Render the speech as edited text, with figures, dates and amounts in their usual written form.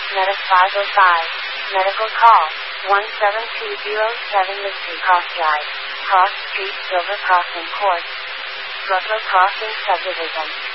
Medic 505. Medical call. 17207 Mystery Cross Drive. Cross Street, Silver Crossing Court. Brooklow Crossing Subdivision.